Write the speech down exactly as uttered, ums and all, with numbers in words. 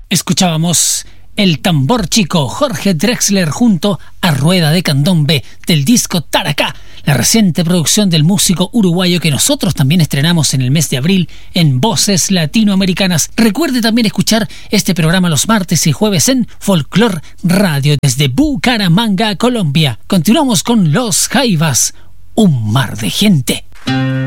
Escuchábamos El Tambor Chico, Jorge Drexler junto a Rueda de Candombe del disco Taracá, la reciente producción del músico uruguayo que nosotros también estrenamos en el mes de abril en Voces Latinoamericanas. Recuerde también escuchar este programa los martes y jueves en Folklore Radio desde Bucaramanga, Colombia. Continuamos con Los Jaivas, un mar de gente.